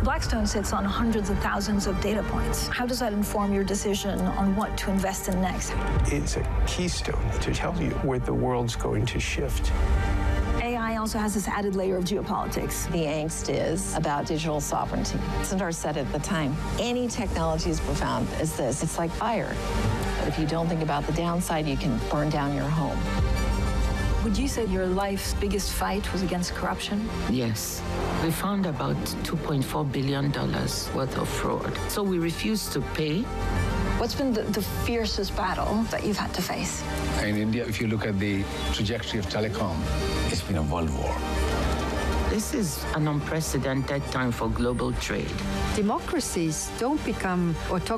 Blackstone sits on hundreds of thousands of data points. How does that inform your decision on what to invest in next? It's a keystone to tell you where the world's going to shift. AI also has this added layer of geopolitics. The angst is about digital sovereignty. Sundar said at the time, any technology as profound as this, it's like fire. But if you don't think about the downside, you can burn down your home. Would you say your life's biggest fight was against corruption? Yes. We found about $2.4 billion worth of fraud. So we refused to pay. What's been the fiercest battle that you've had to face? In India, if you look at the trajectory of telecom, it's been a world war. This is an unprecedented time for global trade. Democracies don't become autocracies.